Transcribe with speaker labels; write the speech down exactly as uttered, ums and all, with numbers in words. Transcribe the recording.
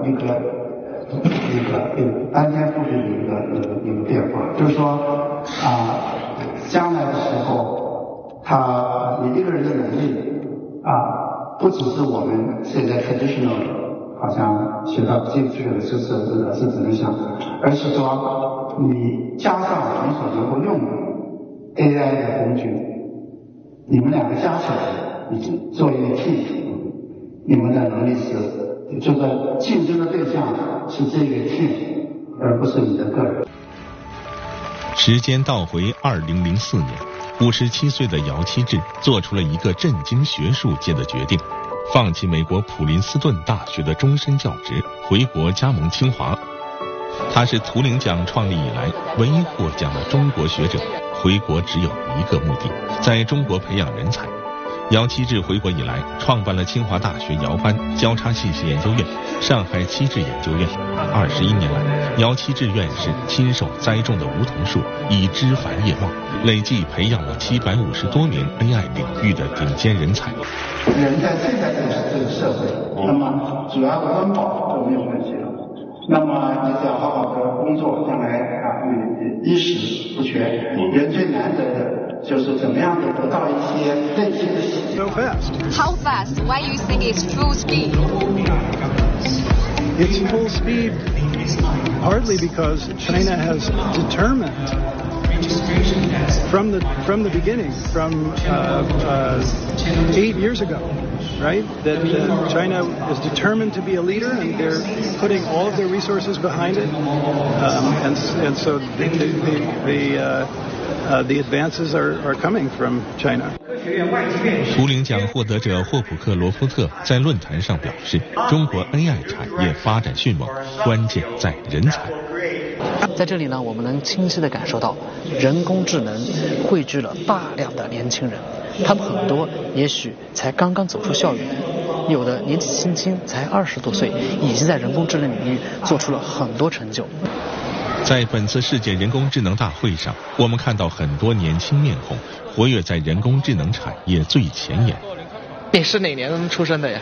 Speaker 1: 一个一个一个翻天覆地的一个一个一个变化，就是说啊，将来的时候，他你一个人的能力啊，不只是我们现在 traditional 好像学到基础的知识是是只能想，而是说你加上你所能够用的 A I 的工具，你们两个加起来，你做一个 team， 你们的能力是，就是竞争的对象是这个 team， 而不是你的个人。
Speaker 2: 时间倒回二零零四年，五十七岁的姚期智做出了一个震惊学术界的决定，放弃美国普林斯顿大学的终身教职，回国加盟清华。他是图灵奖创立以来唯一获奖的中国学者，回国只有一个目的，在中国培养人才。姚期智回国以来，创办了清华大学姚班交叉信息研究院、上海期智研究院。二十一年来，姚期智院士亲手栽种的梧桐树已枝繁叶茂，累计培养了七百五十多名 A I 领域的顶尖人才。
Speaker 1: 人在现在这个这个社会，那么主要的温饱都没有问题了。那么你只要好好的工作，将来啊，你衣食不缺。人最难得的就是怎么样的得到一些内心的喜悦。
Speaker 3: So fast.
Speaker 4: How fast? Why you think it's full speed?
Speaker 3: It's full speed partly because China has determined from the from the beginning, from uh, uh, eight years ago, right, that uh, China is determined to be a leader, and they're putting all of their resources behind it, um, and and so the the the, uh, uh, the advances are are coming from China.
Speaker 2: 图灵奖获得者霍普克罗夫特在论坛上表示，中国 A I 产业发展迅猛，关键在人才。
Speaker 5: 在这里呢，我们能清晰地感受到，人工智能汇聚了大量的年轻人，他们很多也许才刚刚走出校园，有的年纪轻轻才二十多岁，已经在人工智能领域做出了很多成就。
Speaker 2: 在本次世界人工智能大会上，我们看到很多年轻面孔活跃在人工智能产业最前沿。
Speaker 5: 你是哪年出生的呀？